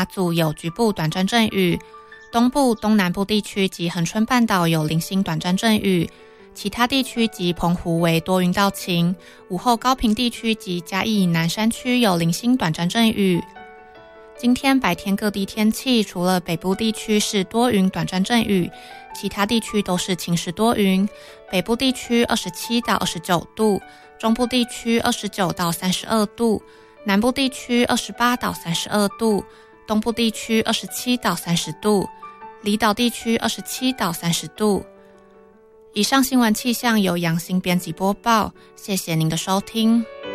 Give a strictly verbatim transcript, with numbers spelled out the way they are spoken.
马祖有局部短暂阵雨，东部、东南部地区及恒春半岛有零星短暂阵雨，其他地区及澎湖为多云到晴，午后高屏地区及嘉义以南山区有零星短暂阵雨。今天白天各地天气，除了北部地区是多云短暂阵雨，其他地区都是晴时多云。北部地区二十七到二十九度，中部地区二十九到三十二度，南部地区二十八到三十二度，东部地区二十七到三十度，离岛地区二十七到三十度。以上新闻气象由杨欣编辑播报，谢谢您的收听。